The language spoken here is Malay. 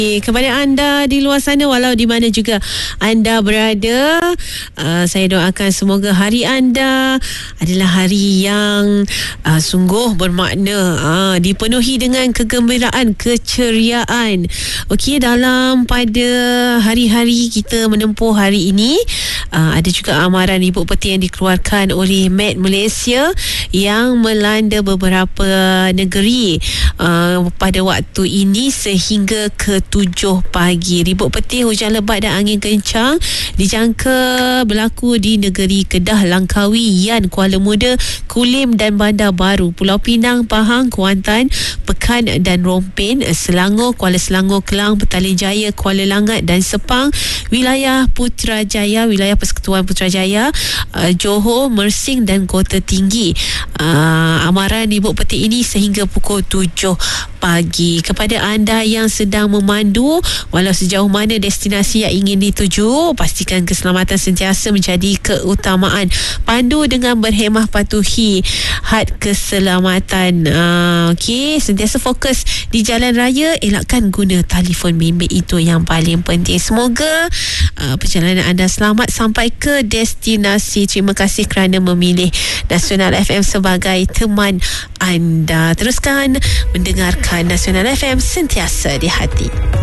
Kepada anda di luar sana, walau di mana juga anda berada, saya doakan semoga hari anda adalah hari yang sungguh bermakna, dipenuhi dengan kegembiraan, keceriaan. Okey, dalam pada hari-hari kita menempuh hari ini, ada juga amaran ibu peti yang dikeluarkan oleh Met Malaysia yang melanda beberapa negeri pada waktu ini sehingga ke 7 pagi. Ribut peti, hujan lebat dan angin kencang dijangka berlaku di negeri Kedah, Langkawi, Yan, Kuala Muda, Kulim dan Bandar Baru, Pulau Pinang, Pahang, Kuantan, Pekan dan Rompin, Selangor, Kuala Selangor, Kelang, Petaling Jaya, Kuala Langat dan Sepang, wilayah Putrajaya, wilayah Persekutuan Putrajaya, Johor, Mersing dan Kota Tinggi. Amaran ribut peti ini sehingga pukul 7 pagi. Kepada anda yang sedang memandu, walau sejauh mana destinasi yang ingin dituju, pastikan keselamatan sentiasa menjadi keutamaan. Pandu dengan berhemah, patuhi had keselamatan. Okey, sentiasa fokus di jalan raya, elakkan guna telefon bimbit, itu yang paling penting. Semoga perjalanan anda selamat sampai ke destinasi. Terima kasih kerana memilih Nasional FM sebagai teman anda. Teruskan mendengarkan Nasional FM, sentiasa di hati.